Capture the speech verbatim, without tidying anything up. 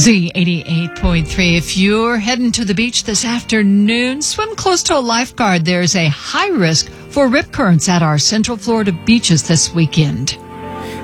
Z eighty-eight point three. If you're heading to the beach this afternoon, swim close to a lifeguard. There's a high risk for rip currents at our Central Florida beaches this weekend.